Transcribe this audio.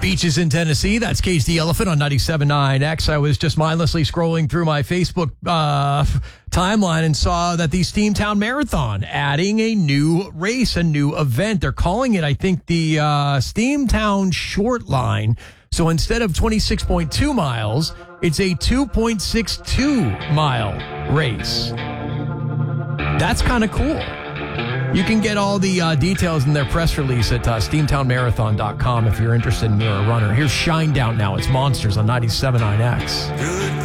Beaches in Tennessee. That's Cage the Elephant on 97.9 X. I was just mindlessly scrolling through my Facebook timeline and saw that the Steamtown Marathon adding a new race, a new event. They're calling it, I think, the Steamtown Short Line. So instead of 26.2 miles, it's a 2.62 mile race. That's kind of cool. You can get all the details in their press release at steamtownmarathon.com if you're interested and you're a runner. Here's Shinedown now. It's Monsters on 97.9 X.